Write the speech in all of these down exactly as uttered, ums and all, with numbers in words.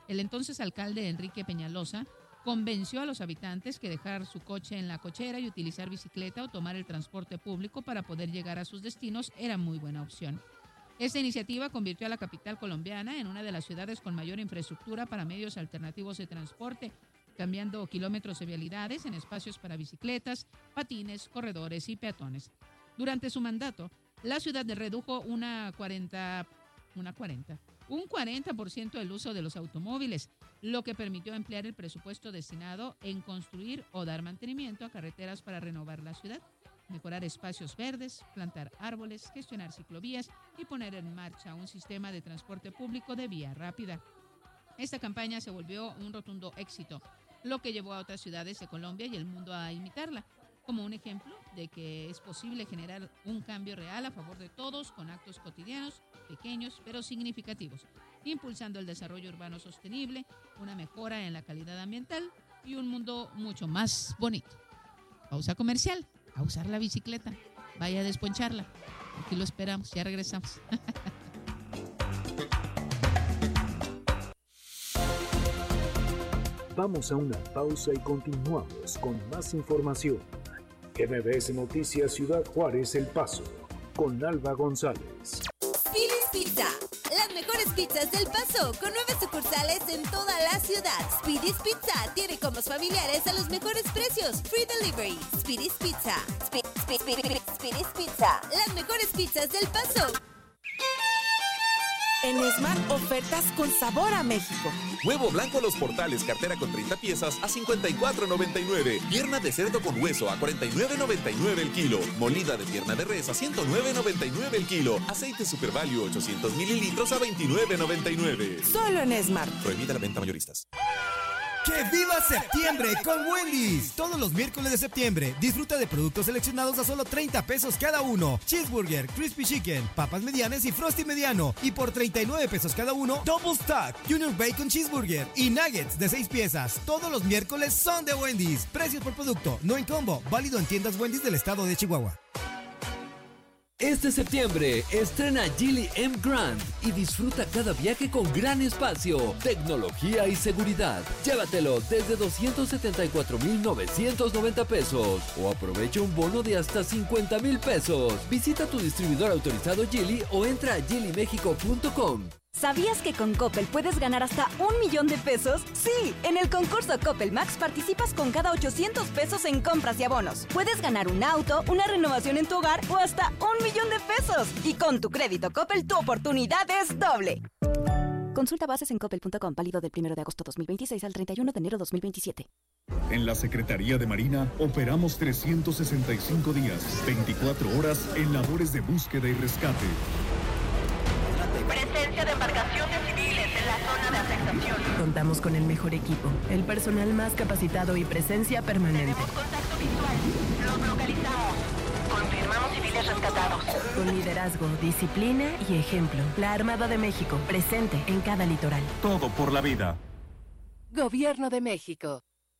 El entonces alcalde Enrique Peñalosa convenció a los habitantes que dejar su coche en la cochera y utilizar bicicleta o tomar el transporte público para poder llegar a sus destinos era muy buena opción. Esta iniciativa convirtió a la capital colombiana en una de las ciudades con mayor infraestructura para medios alternativos de transporte, cambiando kilómetros de vialidades en espacios para bicicletas, patines, corredores y peatones. Durante su mandato, la ciudad redujo una cuarenta, una cuarenta, un cuarenta por ciento del uso de los automóviles, lo que permitió emplear el presupuesto destinado en construir o dar mantenimiento a carreteras para renovar la ciudad, mejorar espacios verdes, plantar árboles, gestionar ciclovías y poner en marcha un sistema de transporte público de vía rápida. Esta campaña se volvió un rotundo éxito, lo que llevó a otras ciudades de Colombia y el mundo a imitarla, como un ejemplo de que es posible generar un cambio real a favor de todos con actos cotidianos, pequeños pero significativos, impulsando el desarrollo urbano sostenible, una mejora en la calidad ambiental y un mundo mucho más bonito. Pausa comercial, a usar la bicicleta, vaya a desponcharla. Aquí lo esperamos, ya regresamos. Vamos a una pausa y continuamos con más información. M B S Noticias Ciudad Juárez El Paso, con Alba González. Speedy's Pizza, las mejores pizzas del Paso, con nueve sucursales en toda la ciudad. Speedy's Pizza tiene combos familiares a los mejores precios. Free delivery. Speedy's Pizza. Spe- Spe- Spe- Speedy's Pizza, las mejores pizzas del Paso. En Smart, ofertas con sabor a México. Huevo blanco Los Portales, cartera con treinta piezas a cincuenta y cuatro noventa y nueve. Pierna de cerdo con hueso a cuarenta y nueve noventa y nueve el kilo. Molida de pierna de res a ciento nueve noventa y nueve el kilo. Aceite Super Value ochocientos mililitros a veintinueve noventa y nueve. Solo en Smart. Prohibida la venta mayoristas. ¡Que viva septiembre con Wendy's! Todos los miércoles de septiembre, disfruta de productos seleccionados a solo treinta pesos cada uno. Cheeseburger, Crispy Chicken, papas medianas y Frosty mediano. Y por treinta y nueve pesos cada uno, Double Stack, Junior Bacon Cheeseburger y Nuggets de seis piezas. Todos los miércoles son de Wendy's. Precios por producto, no en combo. Válido en tiendas Wendy's del estado de Chihuahua. Este septiembre estrena Geely M Grand y disfruta cada viaje con gran espacio, tecnología y seguridad. Llévatelo desde doscientos setenta y cuatro mil novecientos noventa pesos o aprovecha un bono de hasta cincuenta mil pesos. Visita tu distribuidor autorizado Geely o entra a geely mexico punto com. ¿Sabías que con Coppel puedes ganar hasta un millón de pesos? Sí, en el concurso Coppel Max participas con cada ochocientos pesos en compras y abonos. Puedes ganar un auto, una renovación en tu hogar o hasta un millón de pesos. Y con tu crédito Coppel, tu oportunidad es doble. Consulta bases en coppel punto com, válido del primero de agosto dos mil veintiséis al treinta y uno de enero dos mil veintisiete. En la Secretaría de Marina operamos trescientos sesenta y cinco días, veinticuatro horas en labores de búsqueda y rescate. Presencia de embarcaciones civiles en la zona de afectación. Contamos con el mejor equipo, el personal más capacitado y presencia permanente. Tenemos contacto visual. Los localizamos. Confirmamos civiles rescatados. Con liderazgo, disciplina y ejemplo. La Armada de México, presente en cada litoral. Todo por la vida. Gobierno de México.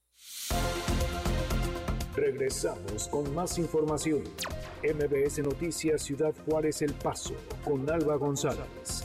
Regresamos con más información. M B S Noticias Ciudad Juárez El Paso, con Alba González.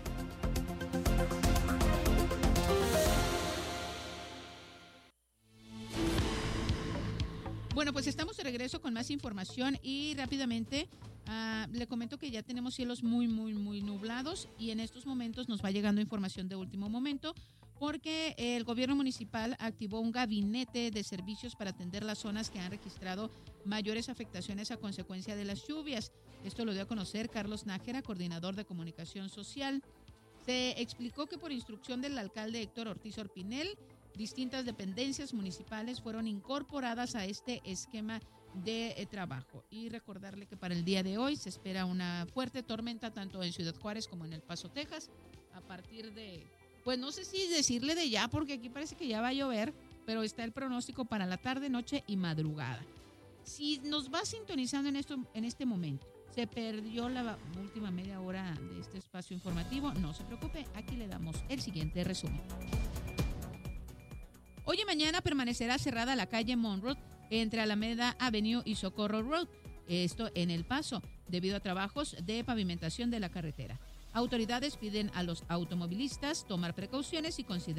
Bueno, pues estamos de regreso con más información y rápidamente uh, le comento que ya tenemos cielos muy, muy, muy nublados y en estos momentos nos va llegando información de último momento porque el gobierno municipal activó un gabinete de servicios para atender las zonas que han registrado mayores afectaciones a consecuencia de las lluvias. Esto lo dio a conocer Carlos Nájera, coordinador de comunicación social. Se explicó que por instrucción del alcalde Héctor Ortiz Orpinel, distintas dependencias municipales fueron incorporadas a este esquema de eh, trabajo. Y recordarle que para el día de hoy se espera una fuerte tormenta tanto en Ciudad Juárez como en El Paso, Texas, a partir de, pues no sé si decirle de ya, porque aquí parece que ya va a llover, pero está el pronóstico para la tarde, noche y madrugada. Si nos va sintonizando en esto, en este momento, se perdió la última media hora de este espacio informativo, no se preocupe, aquí le damos el siguiente resumen. Hoy y mañana permanecerá cerrada la calle Monroe entre Alameda Avenue y Socorro Road, esto en El Paso, debido a trabajos de pavimentación de la carretera. Autoridades piden a los automovilistas tomar precauciones y considerar